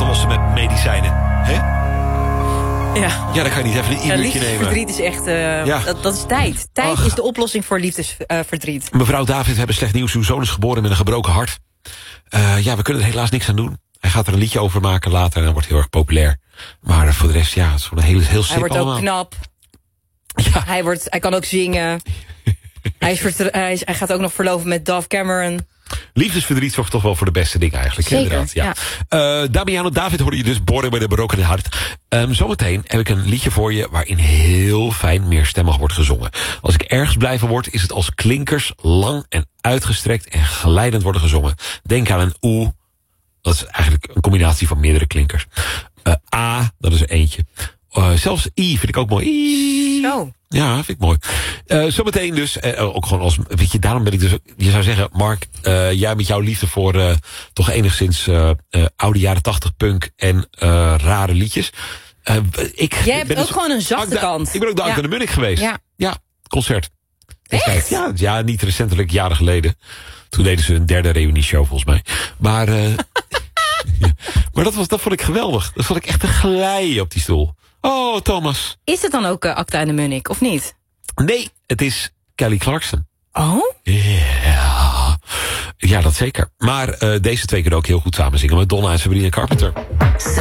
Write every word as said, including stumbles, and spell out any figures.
lossen met medicijnen. Hè? Ja. Ja, dan kan je niet even een Ja, uurtje nemen. liefdesverdriet is echt... Uh, ja. dat, dat is tijd. Tijd Ach. is de oplossing voor liefdesverdriet. Uh, Mevrouw David, we hebben slecht nieuws. Uw zoon is geboren met een gebroken hart. Uh, ja, we kunnen er helaas niks aan doen. Hij gaat er een liedje over maken later en dan wordt hij heel erg populair. Maar uh, voor de rest, ja, het is gewoon een heel, heel sip Hij wordt allemaal. ook knap. Ja. Hij, wordt, hij kan ook zingen. hij, is vertr- hij, is, hij gaat ook nog verloven met Dove Cameron. Liefdesverdriet zorgt toch wel voor de beste dingen eigenlijk. Zeker, inderdaad. Ja. ja. Uh, Damiano David hoorde je dus boren bij de berokkende hart. Um, zometeen heb ik een liedje voor je waarin heel fijn meerstemmig wordt gezongen. Als ik ergens blijven word, is het als klinkers lang en uitgestrekt en geleidend worden gezongen. Denk aan een oe. Dat is eigenlijk een combinatie van meerdere klinkers. Uh, A, dat is er eentje. Uh, zelfs I vind ik ook mooi. I. Zo. Ja, vind ik mooi. Uh, zometeen dus, uh, ook gewoon als, weet je, daarom ben ik dus, je zou zeggen, Mark, uh, jij met jouw liefde voor uh, toch enigszins uh, uh, oude jaren tachtig punk en uh, rare liedjes. Uh, ik jij hebt ben ook dus, gewoon een zachte Agda, kant. Ik ben ook de Anke ja. de Munnik geweest. Ja, ja concert. Echt? Ja, ja, niet recentelijk, jaren geleden. Toen deden ze een derde reunie-show volgens mij. Maar, uh, ja. maar dat, was, dat vond ik geweldig. Dat vond ik echt een glijden op die stoel. Oh, Thomas. Is het dan ook uh, Acta en de Munnik, of niet? Nee, het is Kelly Clarkson. Oh? Ja, ja dat zeker. Maar uh, deze twee kunnen ook heel goed samen zingen met Donna en Sabrina Carpenter.